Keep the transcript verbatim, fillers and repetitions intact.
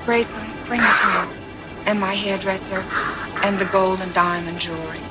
Grayson, bring the towel, and my hairdresser, and the gold and diamond jewelry.